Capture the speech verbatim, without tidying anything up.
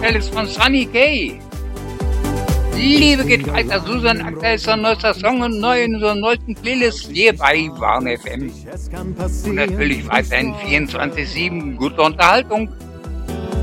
Alice von Sunny Kay. Liebe geht weiter, Susan Akta ist ein neuester Song und neu in unserer neuesten Playlist hier bei Warn F M. Und natürlich weiterhin vierundzwanzig sieben gute Unterhaltung.